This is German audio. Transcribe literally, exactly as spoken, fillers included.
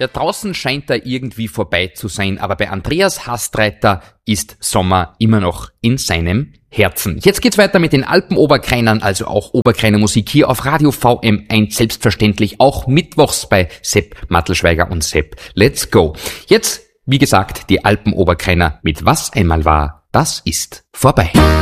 Ja, draußen scheint er irgendwie vorbei zu sein, aber bei Andreas Hastreiter ist Sommer immer noch in seinem Herzen. Jetzt geht's weiter mit den Alpenoberkreinern, also auch Oberkreiner Musik hier auf Radio V M eins, selbstverständlich auch mittwochs bei Sepp Mattelschweiger und Sepp. Let's go. Jetzt, wie gesagt, die Alpenoberkreiner mit Was einmal war, das ist vorbei.